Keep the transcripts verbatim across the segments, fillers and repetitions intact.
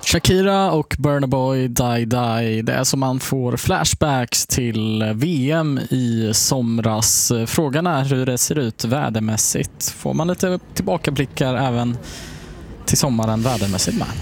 Shakira och Burna Boy, Die Die. Det är som man får flashbacks till V M i somras. Frågan är hur det ser ut vädermässigt. Får man lite tillbakablickar även till sommaren vädermässigt med?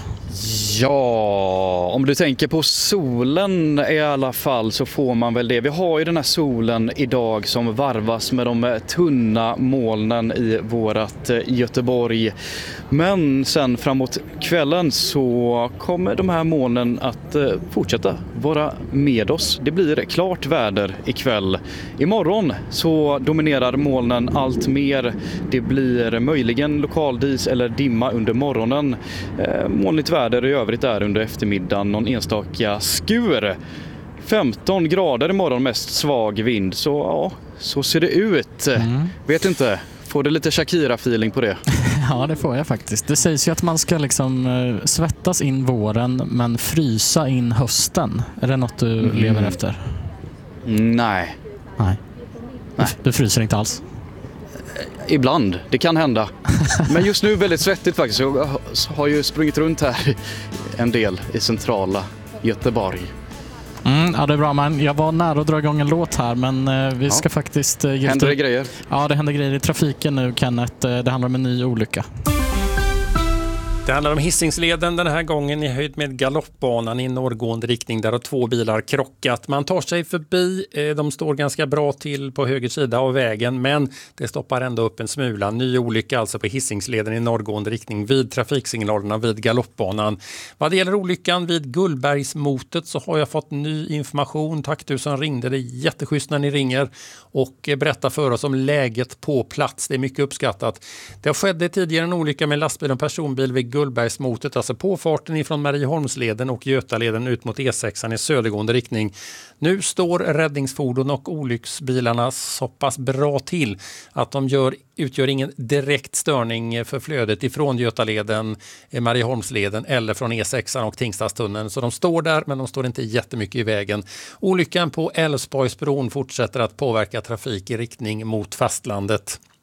Ja, om du tänker på solen i alla fall så får man väl det. Vi har ju den här solen idag som varvas med de tunna molnen i vårat Göteborg. Men sen framåt kvällen så kommer de här molnen att fortsätta vara med oss. Det blir klart väder ikväll. Imorgon så dominerar molnen allt mer. Det blir möjligen lokaldis eller dimma under morgonen. Molnigt väder i övrigt är under eftermiddagen någon enstaka skur. femton grader imorgon, mest svag vind. Så ja, så ser det ut. Mm. Vet inte, får du lite Shakira-feeling på det? Ja, det får jag faktiskt. Det sägs ju att man ska liksom svettas in våren men frysa in hösten. Är det något du mm. lever efter? Nej. Nej. Nej. Du fryser inte alls? Ibland, det kan hända. Men just nu väldigt svettigt faktiskt. Jag har ju sprungit runt här en del i centrala Göteborg. Mm, ja, det är bra, man. Jag var nära att dra igång en låt här, men eh, vi ska ja. faktiskt... Eh, händer det grejer? Ja, det händer grejer i trafiken nu, Kenneth. Det handlar om en ny olycka. Det handlar om Hisingsleden den här gången i höjd med galoppbanan i norrgående riktning. Där har två bilar krockat. Man tar sig förbi, de står ganska bra till på höger sida av vägen, men det stoppar ändå upp en smula. Ny olycka alltså på Hisingsleden i norrgående riktning vid trafiksignalerna vid galoppbanan. Vad det gäller olyckan vid Gullbergsmotet så har jag fått ny information. Tack du som ringde, det är jätteschysst när ni ringer och berättar för oss om läget på plats. Det är mycket uppskattat. Det har skett tidigare en olycka med lastbil och personbil vid Gullbergsmotet, alltså påfarten ifrån Marieholmsleden och Götaleden ut mot E sex i södergående riktning. Nu står räddningsfordon och olycksbilarna så pass bra till att de gör, utgör ingen direkt störning för flödet ifrån Götaleden, Marieholmsleden eller från E sex och Tingstadstunneln. Så de står där, men de står inte jättemycket i vägen. Olyckan på Älvsborgsbron fortsätter att påverka trafik i riktning mot fastlandet.